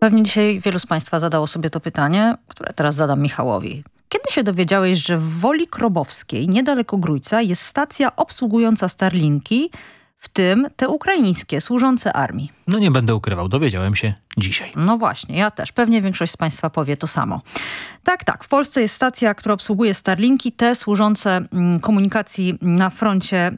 Pewnie dzisiaj wielu z Państwa zadało sobie to pytanie, które teraz zadam Michałowi. Kiedy się dowiedziałeś, że w Woli Krobowskiej, niedaleko Grójca, jest stacja obsługująca Starlinki, w tym te ukraińskie, służące armii? No nie będę ukrywał, dowiedziałem się dzisiaj. No właśnie, ja też. Pewnie większość z Państwa powie to samo. Tak, w Polsce jest stacja, która obsługuje Starlinki, te służące komunikacji na froncie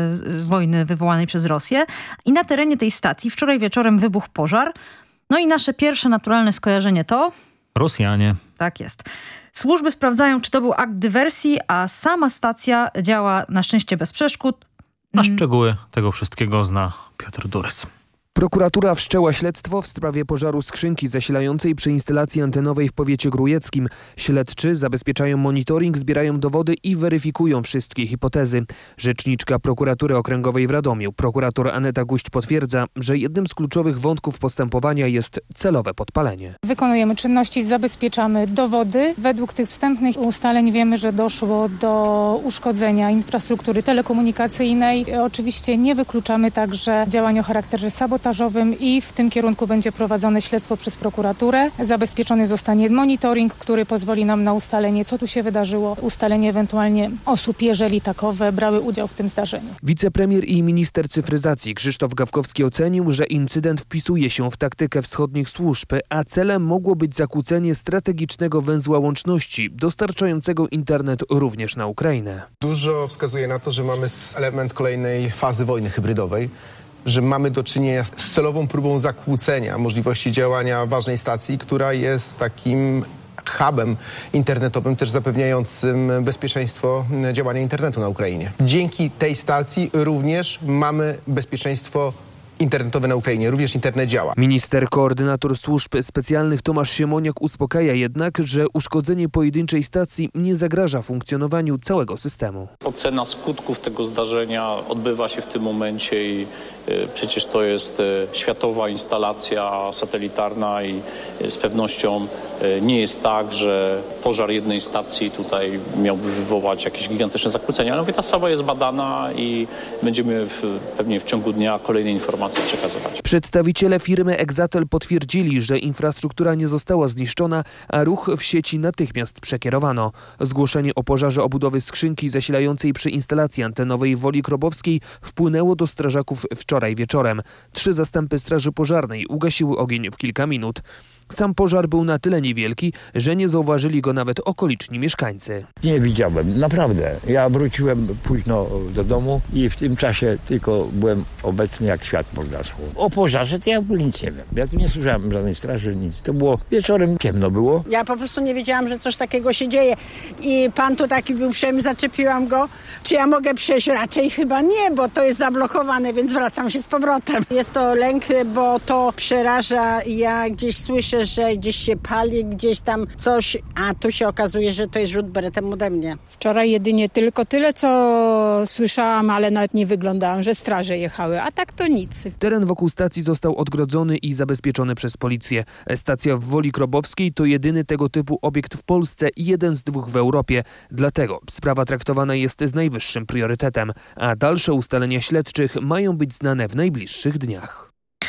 wojny wywołanej przez Rosję. I na terenie tej stacji wczoraj wieczorem wybuchł pożar. No i nasze pierwsze naturalne skojarzenie to... Rosjanie. Tak jest. Służby sprawdzają, czy to był akt dywersji, a sama stacja działa na szczęście bez przeszkód. A szczegóły tego wszystkiego zna Piotr Durys. Prokuratura wszczęła śledztwo w sprawie pożaru skrzynki zasilającej przy instalacji antenowej w powiecie grójeckim. Śledczy zabezpieczają monitoring, zbierają dowody i weryfikują wszystkie hipotezy. Rzeczniczka Prokuratury Okręgowej w Radomiu, prokurator Aneta Guść, potwierdza, że jednym z kluczowych wątków postępowania jest celowe podpalenie. Wykonujemy czynności, zabezpieczamy dowody. Według tych wstępnych ustaleń wiemy, że doszło do uszkodzenia infrastruktury telekomunikacyjnej. Oczywiście nie wykluczamy także działań o charakterze sabotażowym i w tym kierunku będzie prowadzone śledztwo przez prokuraturę. Zabezpieczony zostanie monitoring, który pozwoli nam na ustalenie, co tu się wydarzyło, ustalenie ewentualnie osób, jeżeli takowe brały udział w tym zdarzeniu. Wicepremier i minister cyfryzacji Krzysztof Gawkowski ocenił, że incydent wpisuje się w taktykę wschodnich służb, a celem mogło być zakłócenie strategicznego węzła łączności dostarczającego internet również na Ukrainę. Dużo wskazuje na to, że mamy element kolejnej fazy wojny hybrydowej, że mamy do czynienia z celową próbą zakłócenia możliwości działania ważnej stacji, która jest takim hubem internetowym, też zapewniającym bezpieczeństwo działania internetu na Ukrainie. Dzięki tej stacji również mamy bezpieczeństwo internetowe na Ukrainie, również internet działa. Minister koordynator służb specjalnych Tomasz Siemoniak uspokaja jednak, że uszkodzenie pojedynczej stacji nie zagraża funkcjonowaniu całego systemu. Ocena skutków tego zdarzenia odbywa się w tym momencie i przecież to jest światowa instalacja satelitarna i z pewnością nie jest tak, że pożar jednej stacji tutaj miałby wywołać jakieś gigantyczne zakłócenia. Ale mówię, ta sprawa jest badana i będziemy pewnie w ciągu dnia kolejne informacje przekazywać. Przedstawiciele firmy Exatel potwierdzili, że infrastruktura nie została zniszczona, a ruch w sieci natychmiast przekierowano. Zgłoszenie o pożarze obudowy skrzynki zasilającej przy instalacji antenowej w Woli Krobowskiej wpłynęło do strażaków wczoraj wieczorem. 3 zastępy straży pożarnej ugasiły ogień w kilka minut. Sam pożar był na tyle niewielki, że nie zauważyli go nawet okoliczni mieszkańcy. Nie widziałem, naprawdę. Ja wróciłem późno do domu i w tym czasie tylko byłem obecny, jak światło zgasło. O pożarze to ja w ogóle nic nie wiem. Ja tu nie słyszałem żadnej straży, nic. To było wieczorem, ciemno było. Ja po prostu nie wiedziałam, że coś takiego się dzieje. I pan tu taki był przejmy, zaczepiłam go. Czy ja mogę przejść? Raczej chyba nie, bo to jest zablokowane, więc wracam się z powrotem. Jest to lęk, bo to przeraża. Ja gdzieś słyszę, że gdzieś się pali, gdzieś tam coś, a tu się okazuje, że to jest rzut beretem ode mnie. Wczoraj jedynie tylko tyle, co słyszałam, ale nawet nie wyglądałam, że straże jechały, a tak to nic. Teren wokół stacji został odgrodzony i zabezpieczony przez policję. Stacja w Woli Krobowskiej to jedyny tego typu obiekt w Polsce i jeden z 2 w Europie. Dlatego sprawa traktowana jest z najwyższym priorytetem, a dalsze ustalenia śledczych mają być znane w najbliższych dniach.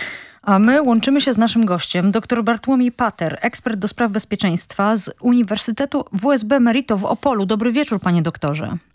A my łączymy się z naszym gościem, dr Bartłomiej Pater, ekspert do spraw bezpieczeństwa z Uniwersytetu WSB Merito w Opolu. Dobry wieczór, panie doktorze.